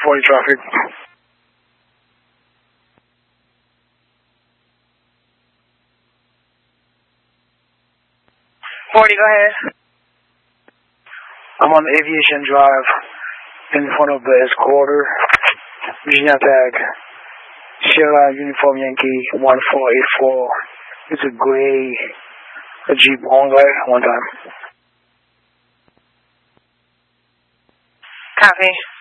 40 traffic. 40, go ahead. I'm on Aviation Drive in front of the Escorter. Virginia tag. Sierra Uniform Yankee 1484. It's a gray Jeep Wrangler. One time. Copy.